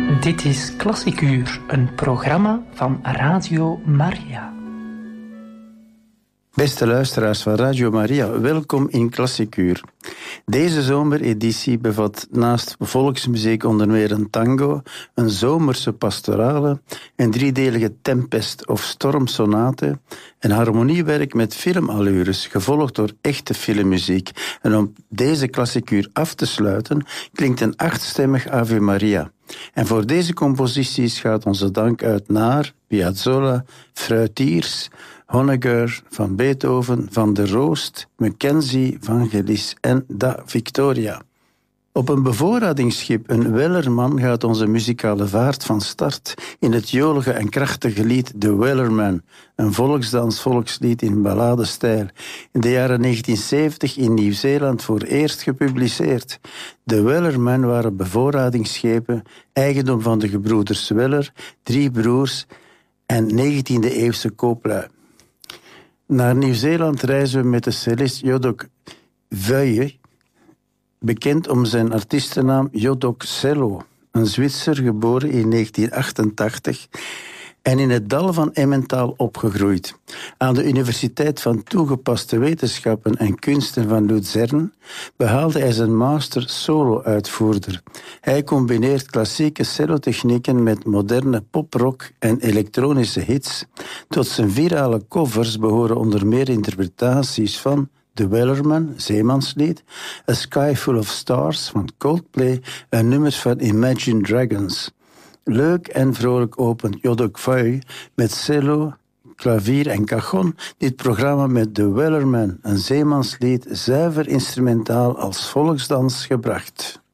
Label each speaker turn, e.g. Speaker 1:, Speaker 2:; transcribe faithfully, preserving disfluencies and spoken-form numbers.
Speaker 1: Dit is Klassiek Uur, een programma van Radio Maria.
Speaker 2: Beste luisteraars van Radio Maria, welkom in Klassiek Uur. Deze zomereditie bevat naast volksmuziek onder meer een tango, een zomerse pastorale, een driedelige tempest of stormsonate, een harmoniewerk met filmallures, gevolgd door echte filmmuziek. En om deze Klassiek Uur af te sluiten, klinkt een achtstemmig Ave Maria. En voor deze composities gaat onze dank uit naar Piazzolla, Fruitiers, Honegger, van Beethoven, Van der Roost, Mackenzie, Vangelis en Da Victoria. Op een bevoorradingsschip, een Wellerman, gaat onze muzikale vaart van start in het jolige en krachtige lied The Wellerman, een volksdans-volkslied in balladestijl, in de jaren negentien zeventig in Nieuw-Zeeland voor eerst gepubliceerd. De Wellerman waren bevoorradingsschepen, eigendom van de gebroeders Weller, drie broers en negentiende-eeuwse kooplui. Naar Nieuw-Zeeland reizen we met de cellist Jodok Vuije, bekend om zijn artiestennaam Jodok Cello, een Zwitser geboren in negentien achtentachtig en in het dal van Emmental opgegroeid. Aan de Universiteit van Toegepaste Wetenschappen en Kunsten van Luzern behaalde hij zijn master solo-uitvoerder. Hij combineert klassieke cellotechnieken met moderne poprock en elektronische hits. Tot zijn virale covers behoren onder meer interpretaties van The Wellerman, Zeemanslied, A Sky Full of Stars van Coldplay en nummers van Imagine Dragons. Leuk en vrolijk opent Jodok Vuije met cello, klavier en cajon dit programma met The Wellerman, een Zeemanslied, zuiver instrumentaal als volksdans gebracht.